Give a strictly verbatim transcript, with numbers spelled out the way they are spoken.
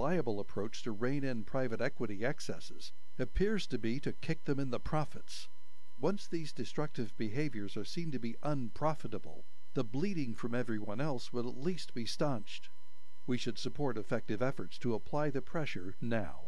reliable approach to rein in private equity excesses appears to be to kick them in the profits. Once these destructive behaviors are seen to be unprofitable, the bleeding from everyone else will at least be staunched. We should support effective efforts to apply the pressure now.